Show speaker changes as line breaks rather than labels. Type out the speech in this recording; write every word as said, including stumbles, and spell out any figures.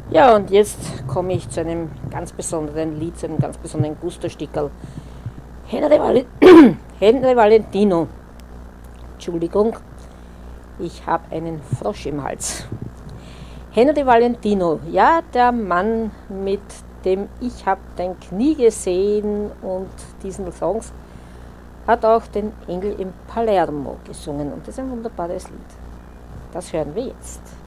Ja, und jetzt komme ich zu einem ganz besonderen Lied, zu einem ganz besonderen Gusto-Stickerl. Henry, Valen Henry Valentino. Entschuldigung, ich habe einen Frosch im Hals. Henry Valentino, ja, der Mann, mit dem Ich hab dein Knie gesehen und diesen Songs, hat auch den Engel in Palermo gesungen. Und das ist ein wunderbares Lied. Das hören wir jetzt.